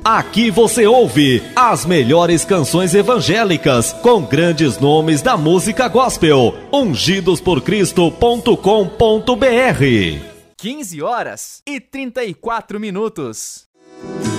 Aqui você ouve as melhores canções evangélicas com grandes nomes da música gospel. ungidosporcristo.com.br 15 horas e 34 minutos.